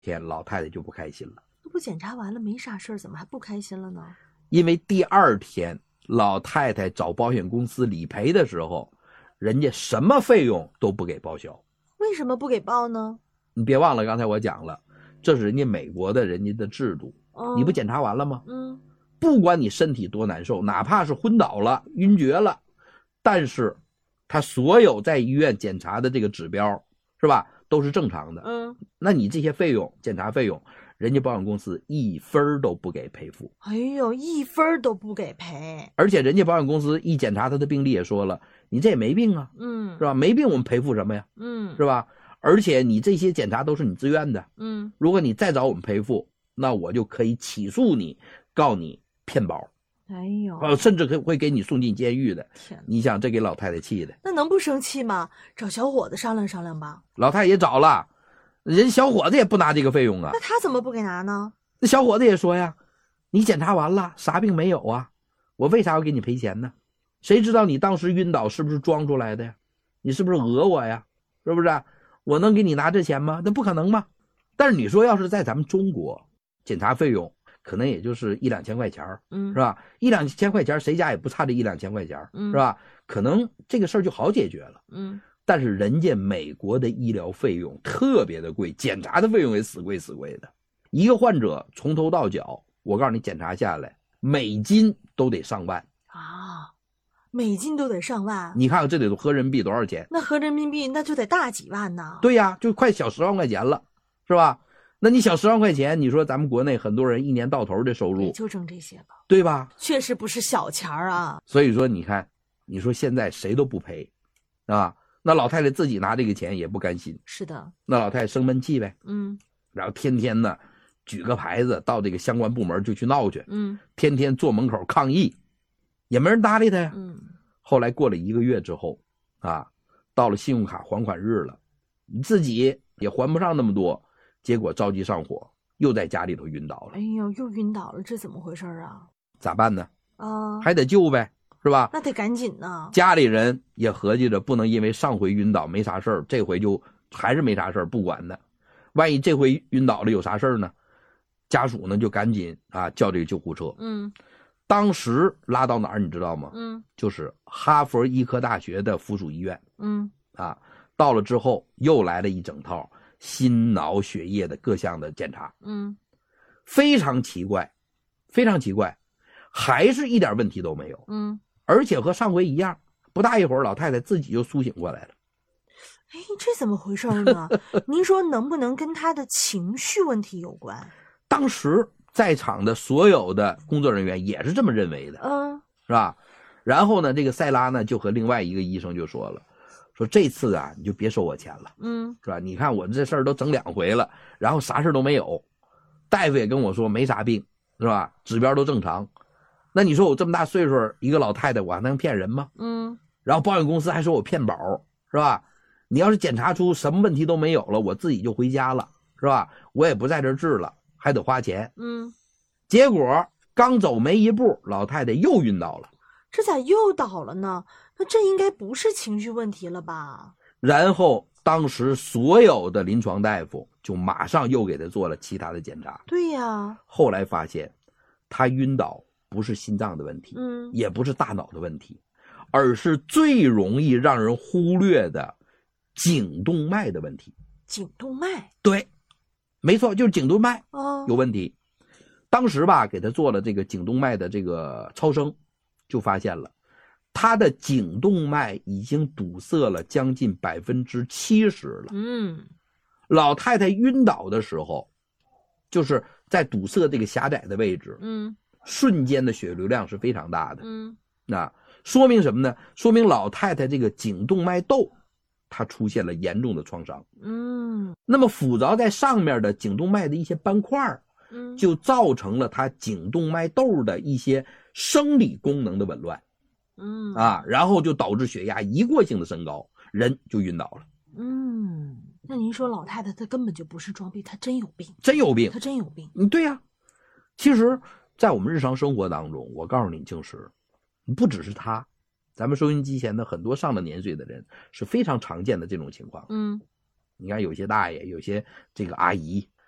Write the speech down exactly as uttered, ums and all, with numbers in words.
天老太太就不开心了。 那不检查完了没啥事儿，怎么还不开心了呢？ 因为第二天老太太找保险公司理赔的时候，人家什么费用都不给报销。 为什么不给报呢？ 你别忘了刚才我讲了，这是人家美国的人家的制度、嗯、你不检查完了吗？ 嗯， 不管你身体多难受，哪怕是昏倒了晕厥了，但是他所有在医院检查的这个指标是吧都是正常的。 嗯， 那你这些费用检查费用人家保险公司一分都不给赔付。 哎呦，一分都不给赔。 而且人家保险公司一检查他的病历也说了，你这也没病啊， 嗯， 是吧？没病我们赔付什么呀？ 嗯， 是吧？而且你这些检查都是你自愿的。 嗯， 如果你再找我们赔付，那我就可以起诉你，告你骗保。 哎呦， 呃，甚至会给你送进监狱的。 天， 你想这给老太太气的。 那能不生气吗？找小伙子商量商量吧。 老太太也找了，人小伙子也不拿这个费用啊。 那他怎么不给拿呢？ 那小伙子也说呀，你检查完了啥病没有啊，我为啥要给你赔钱呢？谁知道你当时晕倒是不是装出来的呀？你是不是讹我呀？是不是？我能给你拿这钱吗？那不可能吗？但是你说要是在咱们中国，检查费用可能也就是一两千块钱，嗯，是吧？一两千块钱谁家也不差这一两千块钱，嗯，是吧？可能这个事儿就好解决了，嗯。但是人家美国的医疗费用特别的贵，检查的费用也死贵死贵的。一个患者从头到脚，我告诉你检查下来，美金都得上万啊。美金都得上万， 你看看这得合人民币多少钱？ 那合人民币那就得大几万呢。 对呀，就快小十万块钱了，是吧？那你小十万块钱，你说咱们国内很多人一年到头的收入也就挣这些吧， 对吧？ 确实不是小钱啊。 所以说你看，你说现在谁都不赔啊，那老太太自己拿这个钱也不甘心。 是的， 那老太太生闷气呗， 嗯， 然后天天呢举个牌子到这个相关部门就去闹去， 嗯， 天天坐门口抗议。也没人搭理他呀。 嗯， 后来过了一个月之后，啊，到了信用卡还款日了，你自己也还不上那么多，结果着急上火，又在家里头晕倒了。 哎呦，又晕倒了，这怎么回事啊？ 咋办呢？ 啊， 还得救呗，是吧？ 那得赶紧呢。 家里人也合计着，不能因为上回晕倒没啥事儿，这回就还是没啥事儿，不管呢。万一这回晕倒了有啥事儿呢？家属呢就赶紧啊叫这个救护车。 嗯。 当时拉到哪儿你知道吗？ 嗯， 就是哈佛医科大学的附属医院。 嗯， 啊，到了之后又来了一整套心脑血液的各项的检查。 嗯， 非常奇怪，非常奇怪，还是一点问题都没有。 嗯， 而且和上回一样，不大一会儿老太太自己就苏醒过来了。 哎，这怎么回事呢？您说能不能跟她的情绪问题有关？ 当时在场的所有的工作人员也是这么认为的， 嗯， 是吧？然后呢，这个塞拉呢就和另外一个医生就说了，说这次啊你就别收我钱了， 嗯， 是吧？你看我这事儿都整两回了，然后啥事都没有，大夫也跟我说没啥病，是吧？指标都正常，那你说我这么大岁数一个老太太，我还能骗人吗？ 嗯， 然后保险公司还说我骗保，是吧？你要是检查出什么问题都没有了，我自己就回家了，是吧？我也不在这治了。还得花钱， 嗯， 结果刚走没一步，老太太又晕倒了。 这咋又倒了呢？那这应该不是情绪问题了吧？ 然后当时所有的临床大夫就马上又给她做了其他的检查。 对呀， 后来发现，她晕倒不是心脏的问题， 嗯， 也不是大脑的问题，而是最容易让人忽略的颈动脉的问题。 颈动脉？ 对。没错，就是颈动脉有问题。 哦、 当时吧，给他做了这个颈动脉的这个超声，就发现了他的颈动脉已经堵塞了将近百分之七十了。 嗯， 老太太晕倒的时候，就是在堵塞这个狭窄的位置， 嗯， 瞬间的血流量是非常大的。 嗯， 那说明什么呢？说明老太太这个颈动脉窦它出现了严重的创伤。 嗯， 那么附着在上面的颈动脉的一些斑块， 嗯， 就造成了它颈动脉窦的一些生理功能的紊乱。 嗯啊，然后就导致血压一过性的升高，人就晕倒了。 嗯，那您说老太太她根本就不是装逼，她真有病， 真有病， 她真有病。 嗯，对呀、啊。其实，在我们日常生活当中，我告诉你，静石，不只是她。咱们收音机前的很多上了年岁的人是非常常见的这种情况。 嗯， 你看有些大爷，有些这个阿姨